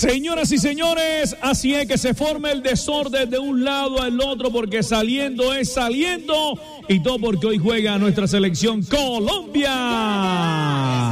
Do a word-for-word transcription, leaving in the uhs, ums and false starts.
Señoras y señores, así es que se forma el desorden de un lado al otro, porque saliendo es saliendo, y todo porque hoy juega nuestra selección Colombia.